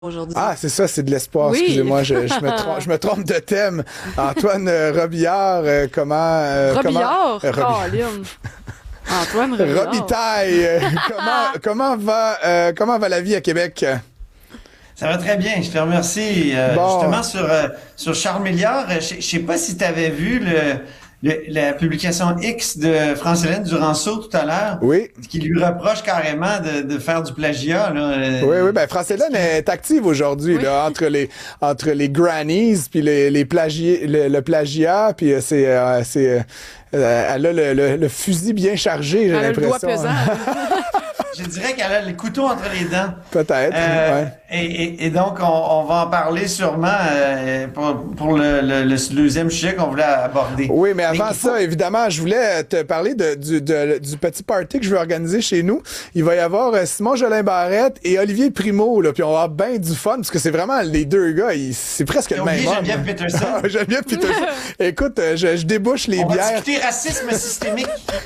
Aujourd'hui. Ah, c'est ça, c'est de l'espoir. Oui. Excusez-moi, je me trompe de thème. Antoine Robillard, Robillard, Colin. Antoine Robillard. Robitaille, comment va la vie à Québec? Ça va très bien, je te remercie. Bon. Justement, sur Charles Milliard, je sais pas si tu avais vu la publication X de France-Hélène Duranceau tout à l'heure, Oui. qui lui reproche carrément de faire du plagiat. Là. Oui, ben France-Hélène est active aujourd'hui, Oui. là, entre les grannies, puis le plagiat, puis elle a le fusil bien chargé, j'ai Elle a le doigt l'impression. pesant. Je dirais qu'elle a le couteau entre les dents. Peut-être, ouais. Et donc, on va en parler sûrement pour le deuxième sujet qu'on voulait aborder. Oui, mais avant il faut- ça, évidemment, je voulais te parler du petit party que je vais organiser chez nous. Il va y avoir Simon Jolin-Barrette et Olivier Primo, là, puis on va avoir bien du fun, parce que c'est vraiment les deux gars, c'est presque le même oublié homme. Geneviève Peterson. Geneviève Peterson. Écoute, je débouche les On va bières. discuter racisme systémique.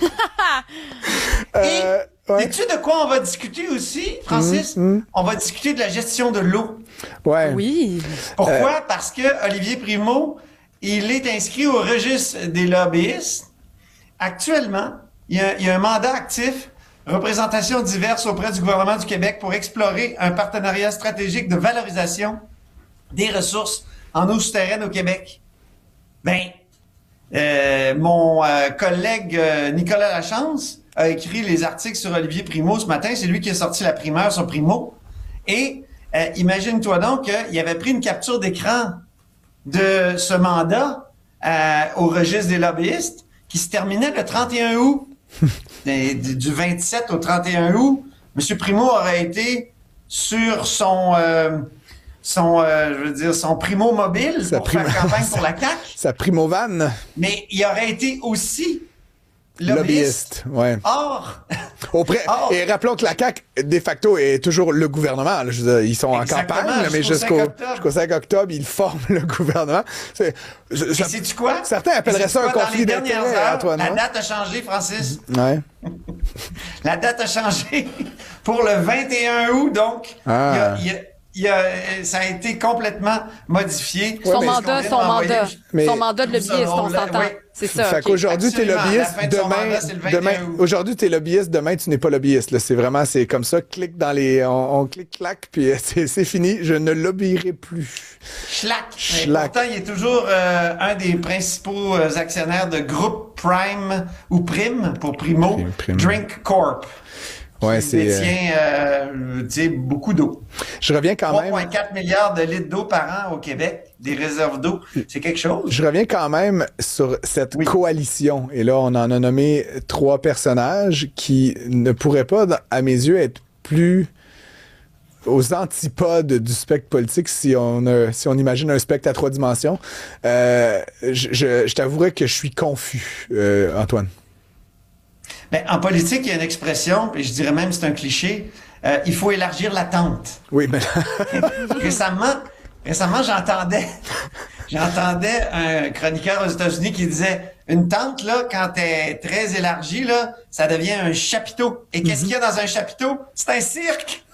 Ouais. Sais-tu de quoi on va discuter aussi, Francis? On va discuter de la gestion de l'eau. Ouais. Oui. Pourquoi? Parce que Olivier Primo, il est inscrit au registre des lobbyistes. Actuellement, il y a un mandat actif, représentation diverses auprès du gouvernement du Québec pour explorer un partenariat stratégique de valorisation des ressources en eau souterraine au Québec. Mon collègue Nicolas Lachance a écrit les articles sur Olivier Primo ce matin. C'est lui qui a sorti la primeur sur Primo. Et imagine-toi donc qu'il avait pris une capture d'écran de ce mandat au registre des lobbyistes qui se terminait le 31 août. Du 27 au 31 août, M. Primo aurait été sur son Primo mobile pour faire campagne pour la CAQ. Sa Primo-van. Mais il aurait été aussi Lobbyiste, ouais. Or, Et rappelons que la CAQ, de facto, est toujours le gouvernement. Là. Je veux dire, ils sont Exactement, en campagne, là, mais jusqu'au 5 octobre. jusqu'au 5 octobre, ils forment le gouvernement. et sais-tu quoi? Certains appelleraient ça un conflit Dans les dernières d'intérêts, heures, Antoine. la non? date a changé, Francis. Ouais. La date a changé pour le 21 août, donc Ah. ça a été complètement modifié. Son mais- mandat, Mais- son mandat de lobbyiste, on s'entend. Oui. C'est ça. Fait ok. qu'aujourd'hui, t'es Absolument. lobbyiste, La fin de son mandat, c'est le 21 août. aujourd'hui, t'es lobbyiste, demain, tu n'es pas lobbyiste. Là. C'est comme ça, clique dans on clique-clac, puis c'est fini, je ne lobbyerai plus. Schlack. Mais Schlack. pourtant, il est toujours un des principaux actionnaires de groupe Prime ou Prime pour Primo, Prime. Drink Corp. Ouais, qui c'est. détient beaucoup d'eau. Je reviens quand même. 3,4 milliards de litres d'eau par an au Québec, des réserves d'eau. C'est quelque chose. Je reviens quand même sur cette Oui. coalition. Et là, on en a nommé 3 personnages qui ne pourraient pas, à mes yeux, être plus aux antipodes du spectre politique si on imagine un spectre à 3 dimensions. Je t'avouerais que je suis confus, Antoine. En politique, il y a une expression, et je dirais même que c'est un cliché, il faut élargir la tente. Oui, mais Récemment, j'entendais un chroniqueur aux États-Unis qui disait une tente, là, quand elle est très élargie, là, ça devient un chapiteau. Et qu'est-ce qu'il y a dans un chapiteau? C'est un cirque!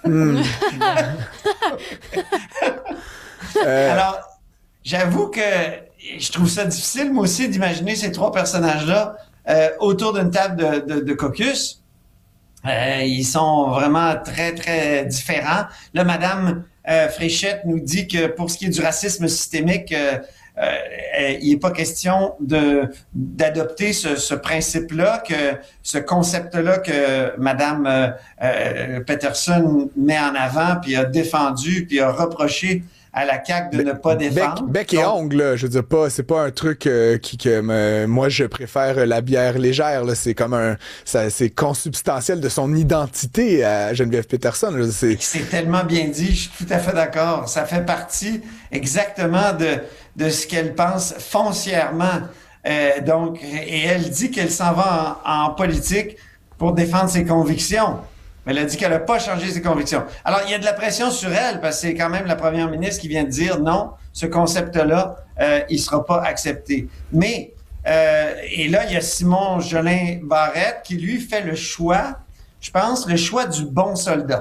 Alors, j'avoue que je trouve ça difficile, moi aussi, d'imaginer ces 3 personnages-là autour d'une table de caucus. Ils sont vraiment très, très différents. Là, Madame Fréchette nous dit que pour ce qui est du racisme systémique, il n'est pas question d'adopter ce principe-là, ce concept-là que Madame Peterson met en avant, puis a défendu, puis a reproché à la CAQ de ne pas défendre. Bec et Donc, ongle, là, je veux dire pas, c'est pas un truc moi je préfère la bière légère, là, c'est comme c'est consubstantiel de son identité à Geneviève Peterson. Là, c'est tellement bien dit, je suis tout à fait d'accord. Ça fait partie exactement de ce qu'elle pense foncièrement. Et elle dit qu'elle s'en va en politique pour défendre ses convictions. Mais elle a dit qu'elle n'a pas changé ses convictions. Alors, il y a de la pression sur elle, parce que c'est quand même la première ministre qui vient de dire non, ce concept-là, il sera pas accepté. Mais, et là, il y a Simon Jolin-Barrette qui, lui, fait le choix, je pense, le choix du bon soldat.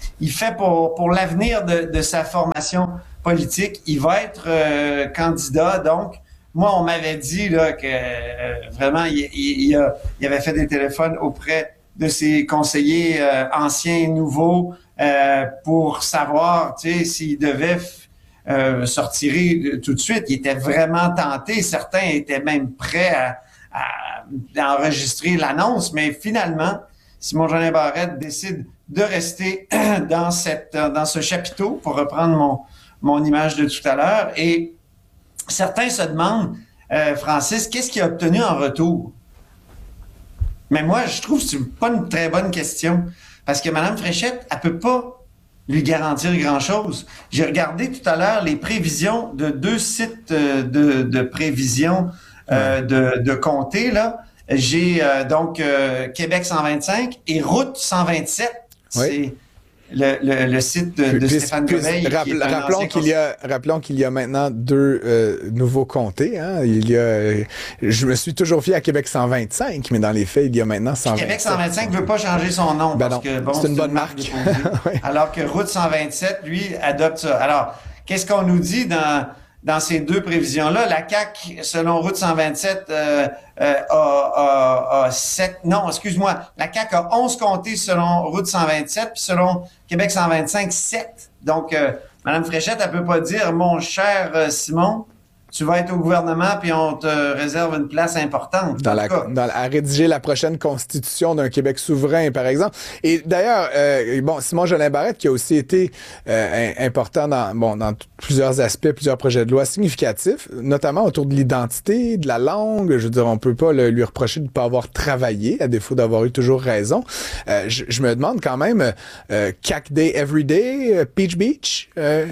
il fait pour l'avenir de sa formation politique. Il va être candidat, donc moi, on m'avait dit là que vraiment, il avait fait des téléphones auprès de ses conseillers anciens et nouveaux pour savoir, tu sais, s'il devait sortir tout de suite. Il était vraiment tenté. Certains étaient même prêts à enregistrer l'annonce, mais finalement, Simon-Jolin Barrette décide de rester dans ce chapiteau, pour reprendre mon image de tout à l'heure, et certains se demandent, Francis, qu'est-ce qu'il a obtenu en retour? Mais moi, je trouve que c'est pas une très bonne question. Parce que Mme Fréchette, elle peut pas lui garantir grand-chose. J'ai regardé tout à l'heure les prévisions de 2 sites de prévision de comté, là. J'ai donc Québec 125 et Route 127. Oui. C'est le site de Stéphane Gobeil. Rappelons qu'il y a maintenant 2 nouveaux comtés. Hein. Je me suis toujours fié à Québec 125, mais dans les faits, il y a maintenant 125. Québec 125 ne veut pas changer son nom. Ben parce non, que, bon, c'est une bonne marque. Oui. Alors que Route 127, lui, adopte ça. Alors, qu'est-ce qu'on nous dit dans ces 2 prévisions-là? La CAQ, selon Route 127, a 7... Non, excuse-moi. La CAQ a 11 comtés selon Route 127, puis selon Québec 125, 7. Donc, Mme Fréchette, elle peut pas dire, mon cher Simon, tu vas être au gouvernement puis on te réserve une place importante. À rédiger la prochaine constitution d'un Québec souverain, par exemple. Et d'ailleurs, Simon-Jolin Barrette, qui a aussi été important dans plusieurs aspects, plusieurs projets de loi significatifs, notamment autour de l'identité, de la langue. Je veux dire, on peut pas lui reprocher de ne pas avoir travaillé, à défaut d'avoir eu toujours raison. Je me demande quand même, CAC Day Everyday, Peach Beach,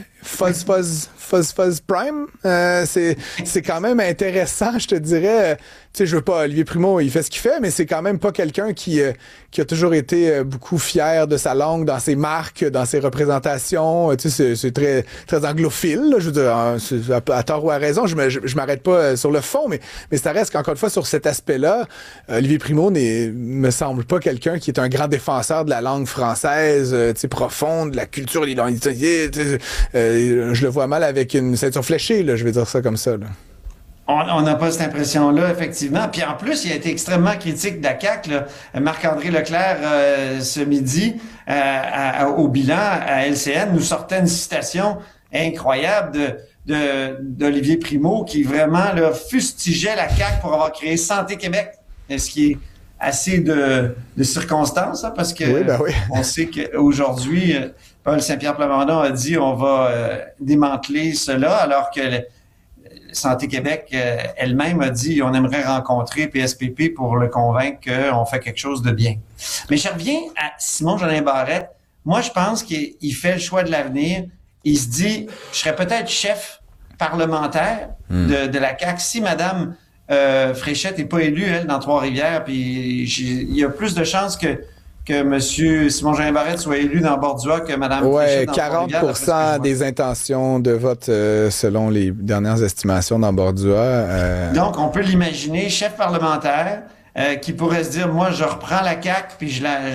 Fuzz Prime, c'est quand même intéressant, je te dirais. Tu sais, je veux pas, Olivier Primo, il fait ce qu'il fait, mais c'est quand même pas quelqu'un qui a toujours été beaucoup fier de sa langue, dans ses marques, dans ses représentations. Tu sais, c'est très, très anglophile, là, je veux dire, à tort ou à raison. Je m'arrête pas sur le fond, mais ça reste qu'encore une fois, sur cet aspect-là, Olivier Primo me semble pas quelqu'un qui est un grand défenseur de la langue française, tu sais, profonde, de la culture, de l'identité. Je le vois mal avec une ceinture fléchée, là, je vais dire ça comme ça, là. On n'a pas cette impression-là, effectivement. Puis en plus, il a été extrêmement critique de la CAQ, là. Marc-André Leclerc, ce midi, au bilan, à LCN, nous sortait une citation incroyable d'Olivier Primo qui vraiment là, fustigeait la CAQ pour avoir créé Santé Québec. Ce qui est assez de circonstances, hein, parce que oui. On sait qu'aujourd'hui, Paul Saint-Pierre Plamondon a dit on va démanteler cela, alors que Santé Québec elle-même a dit on aimerait rencontrer PSPP pour le convaincre qu'on fait quelque chose de bien. Mais je reviens à Simon-Jolin Barrette. Moi, je pense qu'il fait le choix de l'avenir. Il se dit, je serais peut-être chef parlementaire de la CAQ si Mme Fréchette n'est pas élue, elle, dans Trois-Rivières. Puis il y a plus de chances que M. Simon-Jolin Barrette soit élu dans Bordua que Mme Fréchette dans Trois-Rivières. 40% des intentions de vote selon les dernières estimations dans Bordua. Donc, on peut l'imaginer, chef parlementaire, qui pourrait se dire, moi, je reprends la CAQ puis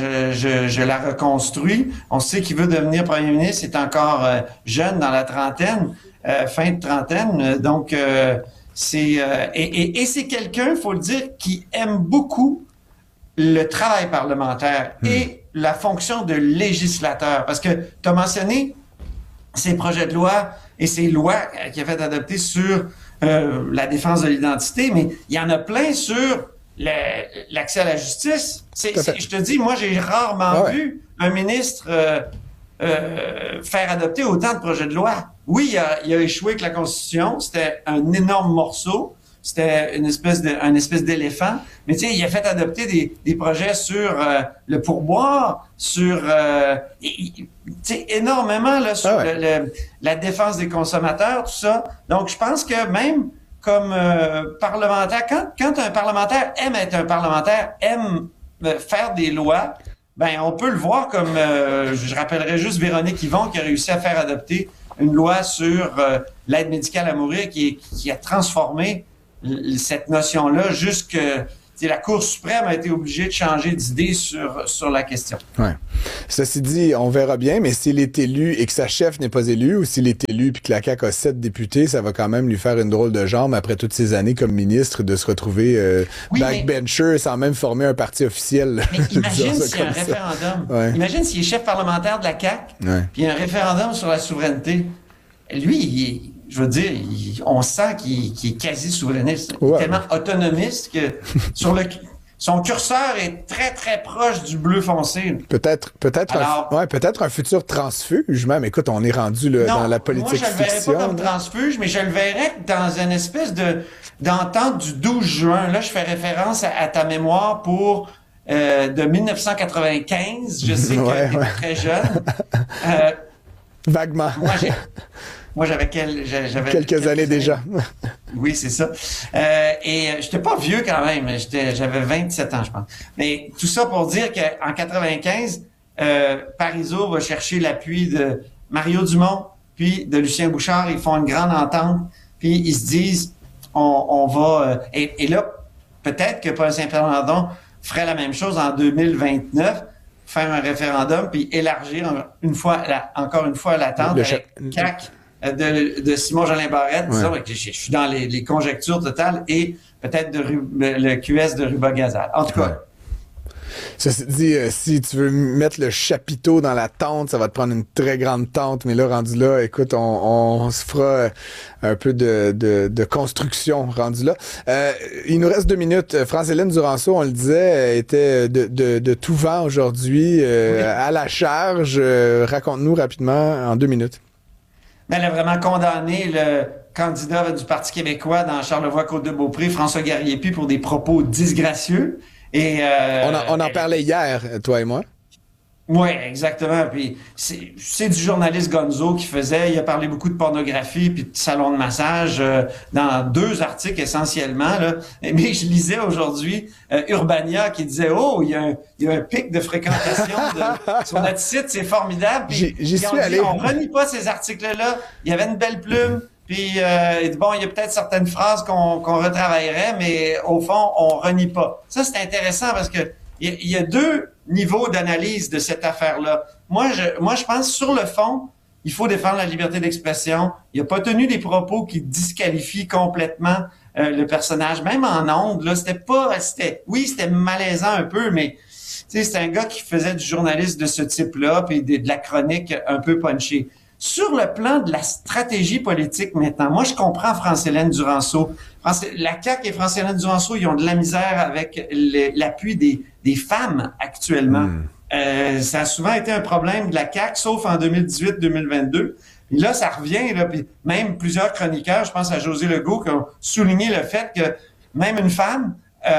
je la reconstruis. On sait qu'il veut devenir premier ministre, il est encore jeune, dans la trentaine, fin de trentaine. Donc, c'est quelqu'un, il faut le dire, qui aime beaucoup le travail parlementaire et la fonction de législateur. Parce que tu as mentionné ces projets de loi et ces lois qu'il a fait adopter sur la défense de l'identité, mais il y en a plein sur l'accès à la justice. Je te dis, moi, j'ai rarement vu un ministre faire adopter autant de projets de loi. Oui, il a échoué avec la Constitution. C'était un énorme morceau. C'était une espèce d'éléphant. Mais tu sais, il a fait adopter des projets sur le pourboire, sur énormément là, sur la défense des consommateurs, tout ça. Donc, je pense que même comme parlementaire, quand un parlementaire aime être un parlementaire, aime faire des lois, ben on peut le voir comme, je rappellerai juste Véronique Yvon qui a réussi à faire adopter une loi sur l'aide médicale à mourir qui a transformé cette notion-là la Cour suprême a été obligée de changer d'idée sur la question. Ouais. Ceci dit, on verra bien, mais s'il est élu et que sa chef n'est pas élue, ou s'il est élu puis que la CAQ a 7 députés, ça va quand même lui faire une drôle de jambe après toutes ces années comme ministre de se retrouver backbencher sans même former un parti officiel. Mais imagine s'il y a un référendum. Ouais. Imagine s'il est chef parlementaire de la CAQ, puis il y a un référendum sur la souveraineté. Lui, je veux dire, on sent qu'il est quasi souverainiste. Il est tellement autonomiste que son curseur est très, très proche du bleu foncé. Peut-être un futur transfuge, même. Écoute, on est rendu dans la politique fiction. Moi, je le verrais pas comme transfuge, mais je le verrais dans une espèce d'entente du 12 juin. Là, je fais référence à ta mémoire de 1995. Je sais que tu es très jeune. Vaguement. Moi, j'avais quelques années déjà. Oui, c'est ça. Et j'étais pas vieux quand même. J'avais 27 ans, je pense. Mais tout ça pour dire qu'en 95, Parizeau va chercher l'appui de Mario Dumont puis de Lucien Bouchard. Ils font une grande entente. Puis ils se disent, on va... et là, peut-être que Paul Saint-Pierre ferait la même chose en 2029, faire un référendum puis élargir encore une fois l'attente avec CAQ de Simon-Jolin Barrette, disons que je suis dans les conjectures totales, et peut-être le QS de Ruba-Gazal. En tout cas. Ceci dit, si tu veux mettre le chapiteau dans la tente, ça va te prendre une très grande tente, mais là, rendu là, écoute, on se fera un peu de construction rendu là. Il nous reste 2 minutes. France-Hélène Duranceau, on le disait, était de tout vent aujourd'hui, à la charge. Raconte-nous rapidement en 2 minutes. Elle a vraiment condamné le candidat du Parti québécois dans Charlevoix-Côte-de-Beaupré, François Garriépi, pour des propos disgracieux. Et, on en parlait hier, toi et moi. Oui, exactement. Puis c'est du journaliste Gonzo qui il a parlé beaucoup de pornographie puis de salon de massage dans 2 articles essentiellement. Là. Mais je lisais aujourd'hui Urbania qui disait il y a un pic de fréquentation sur notre site, c'est formidable. Puis j'y suis allé. On renie pas ces articles-là. Il y avait une belle plume. Puis il y a peut-être certaines phrases qu'on retravaillerait, mais au fond, on renie pas. Ça, c'est intéressant parce que il y a 2 niveaux d'analyse de cette affaire-là. Moi, je pense, sur le fond, il faut défendre la liberté d'expression. Il n'a pas tenu des propos qui disqualifient complètement le personnage, même en ondes. Là, c'était malaisant un peu, mais c'est un gars qui faisait du journalisme de ce type-là, puis de la chronique un peu punchée. Sur le plan de la stratégie politique maintenant, moi, je comprends France-Hélène Duranceau. La CAQ et France-Hélène Duranceau, ils ont de la misère avec l'appui des femmes actuellement. Ça a souvent été un problème de la CAQ, sauf en 2018-2022. Et là, ça revient. Là, puis même plusieurs chroniqueurs, je pense à José Legault, qui ont souligné le fait que même une femme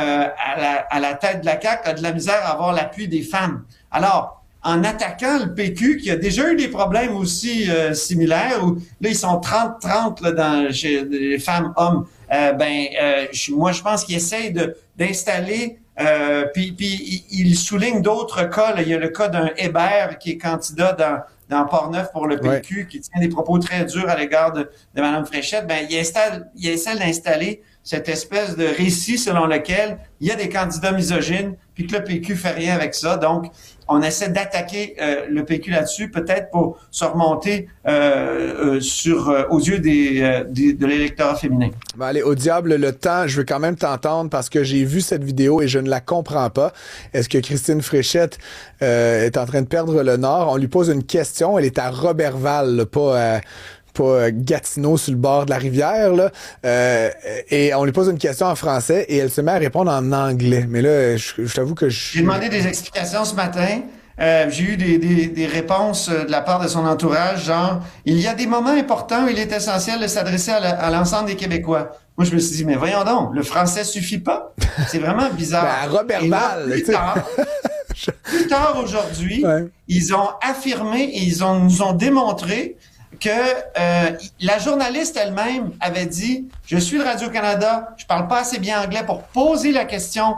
à la tête de la CAQ a de la misère à avoir l'appui des femmes. Alors, en attaquant le PQ, qui a déjà eu des problèmes aussi similaires, où là, ils sont 30-30 chez les femmes-hommes, moi, je pense qu'ils essayent d'installer, puis il souligne d'autres cas. Là. Il y a le cas d'un Hébert qui est candidat dans Portneuf pour le PQ, qui tient des propos très durs à l'égard de Mme Fréchette. Il essaie d'installer cette espèce de récit selon lequel il y a des candidats misogynes, puis que le PQ fait rien avec ça. Donc, on essaie d'attaquer le PQ là-dessus, peut-être pour se remonter aux yeux de l'électorat féminin. Allez, au diable le temps, je veux quand même t'entendre parce que j'ai vu cette vidéo et je ne la comprends pas. Est-ce que Christine Fréchette est en train de perdre le nord? On lui pose une question, elle est à Roberval, là, pas Gatineau sur le bord de la rivière, là, et on lui pose une question en français et elle se met à répondre en anglais. Mais là, je t'avoue que j'ai demandé des explications ce matin. J'ai eu des réponses de la part de son entourage, genre « Il y a des moments importants où il est essentiel de s'adresser à l'ensemble des Québécois. » Moi, je me suis dit « Mais voyons donc, le français suffit pas? » C'est vraiment bizarre. À Roberval, plus tard aujourd'hui, ils ont affirmé et nous ont démontré que la journaliste elle-même avait dit « Je suis de Radio-Canada, je parle pas assez bien anglais pour poser la question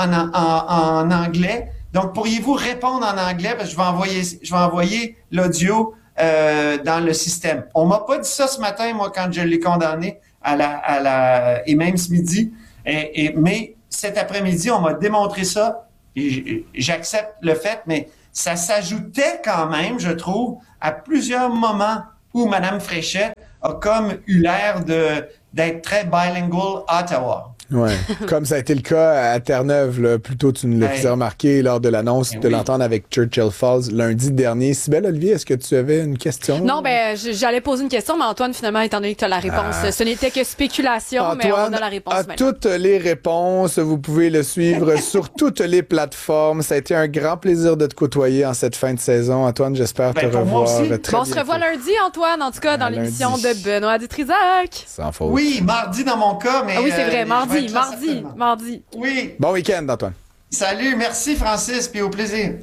en anglais. Donc, pourriez-vous répondre en anglais? Parce que je vais envoyer l'audio dans le système. » On m'a pas dit ça ce matin, moi, quand je l'ai condamné et même ce midi. Mais cet après-midi, on m'a démontré ça. Et j'accepte le fait, mais ça s'ajoutait quand même, je trouve, à plusieurs moments où Mme Fréchette a comme eu l'air d'être très bilingual à Ottawa. Oui, comme ça a été le cas à Terre-Neuve, là. Plus tôt, tu nous l'as fait remarquer lors de l'annonce de l'entendre avec Churchill Falls lundi dernier. Cybèle Olivier, est-ce que tu avais une question? Non, j'allais poser une question, mais Antoine, finalement, étant donné que tu as la réponse, ce n'était que spéculation, Antoine mais on a la réponse a maintenant. toutes les réponses. Vous pouvez le suivre sur toutes les plateformes. Ça a été un grand plaisir de te côtoyer en cette fin de saison. Antoine, j'espère te revoir très bientôt. On se revoit lundi, Antoine, en tout cas, dans l'émission de Benoît Dutrisac. Sans faute. Oui, mardi dans mon cas, mais... Ah oui, c'est vrai, mardi. Oui. Bon week-end, Antoine. Salut, merci Francis, puis au plaisir.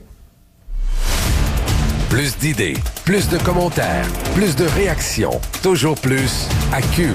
Plus d'idées, plus de commentaires, plus de réactions. Toujours plus à Cube.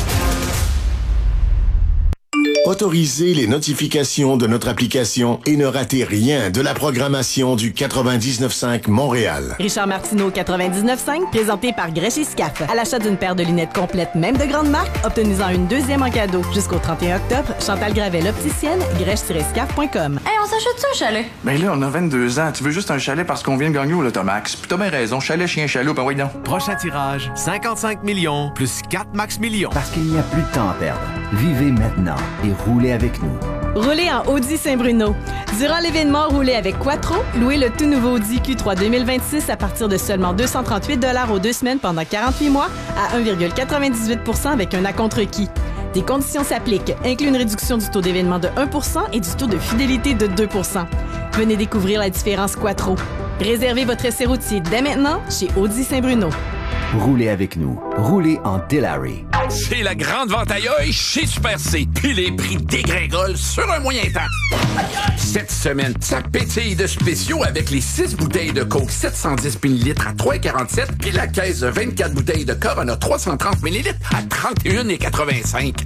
Autorisez les notifications de notre application et ne ratez rien de la programmation du 99.5 Montréal. Richard Martineau, 99.5, présenté par Grèche et Scaf. À l'achat d'une paire de lunettes complètes, même de grande marque, obtenez-en une deuxième en cadeau. Jusqu'au 31 octobre, Chantal Gravel, opticienne, grèche-scaf.com. Hey, on s'achète-tu un chalet? Ben là, on a 22 ans. Tu veux juste un chalet parce qu'on vient de gagner au Lotomax. Puis t'as bien raison. Chalet, chien, chaloupe, ah oui, non. Prochain tirage, 55 millions plus 4 max millions. Parce qu'il n'y a plus de temps à perdre. Vivez maintenant et roulez avec nous. Roulez en Audi Saint-Bruno. Durant l'événement Roulez avec Quattro, louez le tout nouveau Audi Q3 2026 à partir de seulement 238 $ aux 2 semaines pendant 48 mois à 1,98 % avec un acompte requis. Des conditions s'appliquent, inclut une réduction du taux d'événement de 1 % et du taux de fidélité de 2 %. Venez découvrir la différence Quattro. Réservez votre essai routier dès maintenant chez Audi Saint-Bruno. Roulez avec nous. Roulez en Dilawri. C'est la grande vente aïe chez Super C. Puis les prix dégringolent sur un moyen temps. Cette semaine, ça pétille de spéciaux avec les 6 bouteilles de Coke 710 ml à 3,47 puis la caisse de 24 bouteilles de Corona 330 ml à 31,85.